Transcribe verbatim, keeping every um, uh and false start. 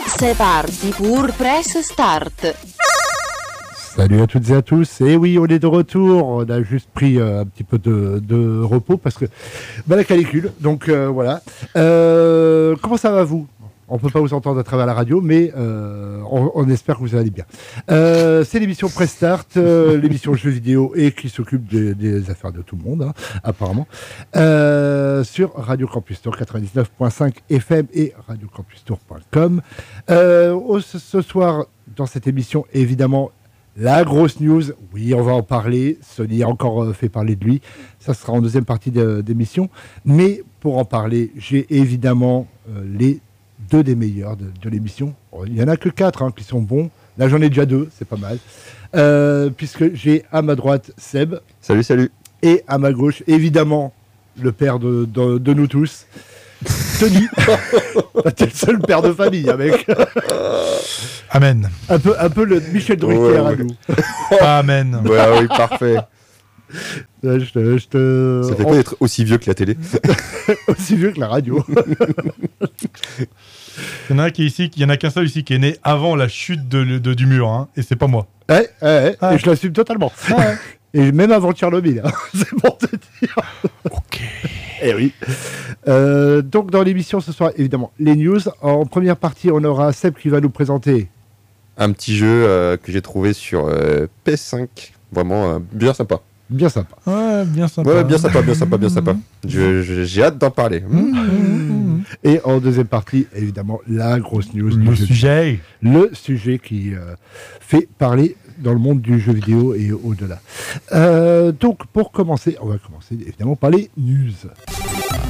C'est parti pour Press Start. Salut à toutes et à tous. Et oui, on est de retour. On a juste pris euh, un petit peu de, de repos parce que bah, la canicule. Donc euh, voilà. Euh, comment ça va vous ? On peut pas vous entendre à travers la radio, mais euh, on, on espère que vous allez bien. Euh, c'est l'émission Press Start, euh, l'émission jeux vidéo et qui s'occupe des, des affaires de tout le monde, hein, apparemment, euh, sur Radio Campus Tour quatre-vingt-dix-neuf virgule cinq F M et radio campus tour point com. Euh, ce, ce soir, dans cette émission, évidemment, la grosse news, oui, on va en parler. Sony a encore euh, fait parler de lui. Ça sera en deuxième partie de, d'émission. Mais pour en parler, j'ai évidemment euh, les deux des meilleurs de, de l'émission. Il n'y en a que quatre hein, qui sont bons. Là, j'en ai déjà deux, c'est pas mal. Euh, puisque j'ai à ma droite Seb. Salut, salut. Et à ma gauche, évidemment, le père de, de, de nous tous, Tony. T'es le seul père de famille, hein, mec. Amen. Un peu, un peu le Michel Drucker ouais, à ouais. nous. Amen. Ouais, oui, parfait. Euh, je te, je te... Ça fait quoi d'être aussi vieux que la télé? Aussi vieux que la radio. Il y en a un qui est ici, il y en a qu'un seul ici qui est né avant la chute de, de, du mur, hein, et c'est pas moi. Ouais, ouais, ouais. Ah. Et je l'assume totalement. Ah ouais. Et même avant Tchernobyl, hein. C'est pour te dire. Ok. Eh oui. Euh, donc dans l'émission ce soir, évidemment, les news. En première partie, on aura Seb qui va nous présenter. Un petit jeu euh, que j'ai trouvé sur euh, P S cinq. Vraiment euh, bien sympa. Bien sympa. Ouais, bien sympa. Ouais, bien sympa, bien sympa, bien sympa. Je, je- j'ai hâte d'en parler. Mmh. Et en deuxième partie, évidemment, la grosse news. Le du jeu sujet. vidéo. Le sujet qui euh, fait parler dans le monde du jeu vidéo et au-delà. Euh, donc, pour commencer, on va commencer évidemment par les news.